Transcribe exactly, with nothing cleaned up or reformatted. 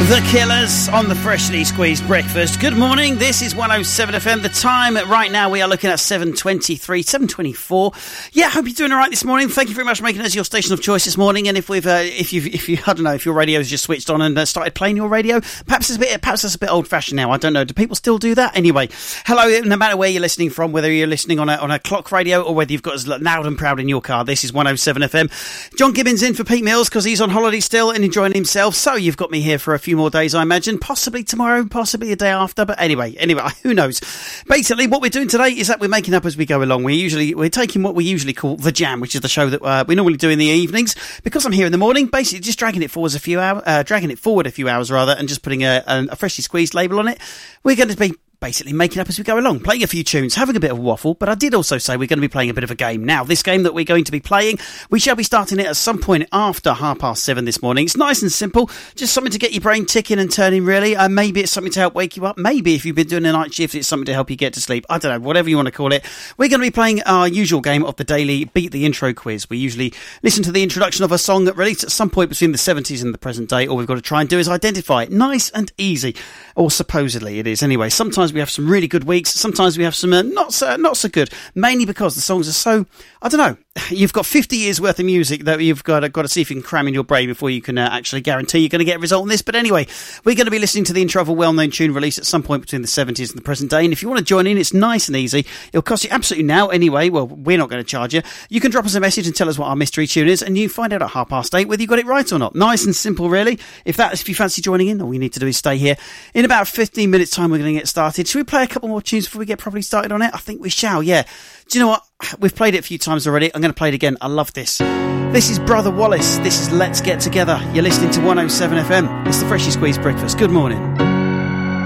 The Killers on the Freshly Squeezed Breakfast. Good morning, this is one oh seven F M. The time right now, we are looking at seven twenty-three, seven twenty-four. Yeah, hope you're doing all right this morning. Thank you very much for making us your station of choice this morning. And if we've, uh, if you, if you, I don't know, if your radio's just switched on and uh, started playing your radio, perhaps it's a bit, perhaps that's a bit old-fashioned now. I don't know. Do people still do that? Anyway, hello. No matter where you're listening from, whether you're listening on a on a clock radio or whether you've got us loud and proud in your car, this is one oh seven F M. John Gibbons in for Pete Mills because he's on holiday still and enjoying himself. So you've got me here for a few more days, I imagine. Possibly tomorrow, possibly the day after, but anyway, anyway, who knows? Basically, what we're doing today is that we're making up as we go along. We usually we're taking what we usually call the Jam, which is the show that uh, we normally do in the evenings. Because I'm here in the morning, basically just dragging it forward a few hours, uh, dragging it forward a few hours rather, and just putting a, a, a freshly squeezed label on it. We're going to be basically making up as we go along, playing a few tunes, having a bit of a waffle, but I did also say we're going to be playing a bit of a game. Now, this game that we're going to be playing, we shall be starting it at some point after half past seven this morning. It's nice and simple, just something to get your brain ticking and turning, really. Uh, maybe it's something to help wake you up. Maybe if you've been doing a night shift, it's something to help you get to sleep. I don't know, whatever you want to call it. We're going to be playing our usual game of the daily Beat the Intro quiz. We usually listen to the introduction of a song that released at some point between the seventies and the present day. All we've got to try and do is identify it. Nice and easy, or supposedly it is. Anyway, sometimes we have some really good weeks. Sometimes we have some uh, not so not so good, mainly because the songs are so, I don't know, you've got fifty years worth of music that you've got to, got to see if you can cram in your brain before you can uh, actually guarantee you're going to get a result on this. But anyway, we're going to be listening to the intro of a well-known tune released at some point between the seventies and the present day. And if you want to join in, it's nice and easy. It'll cost you absolutely now anyway. Well, we're not going to charge you. You can drop us a message and tell us what our mystery tune is, and you find out at half past eight whether you got it right or not. Nice and simple, really. If that, if you fancy joining in, all you need to do is stay here. In about fifteen minutes time, we're going to get started. Should we play a couple more tunes before we get properly started on it? I think we shall, yeah. Do you know what? We've played it a few times already. I'm going to play it again. I love this. This is Brother Wallace. This is Let's Get Together. You're listening to one oh seven F M. It's the Freshly Squeezed Breakfast. Good morning.